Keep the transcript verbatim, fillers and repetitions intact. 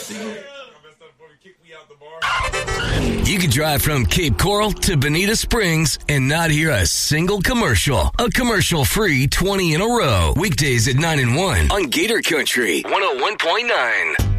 You could drive from Cape Coral to Bonita Springs and not hear a single commercial. A commercial-free twenty in a row. Weekdays at nine and one on Gator Country one oh one point nine.